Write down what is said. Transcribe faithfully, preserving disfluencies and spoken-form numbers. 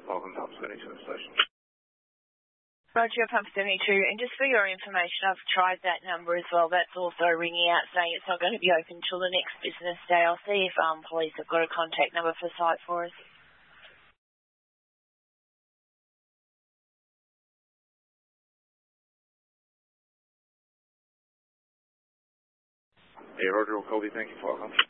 Falcon Pump seventy-two station. Roger, Pump seventy-two, and just for your information, I've tried that number as well. That's also ringing out saying it's not going to be open until the next business day. I'll see if um, police have got a contact number for site for us. Yeah, Roger, will call you. Thank you, Falcon.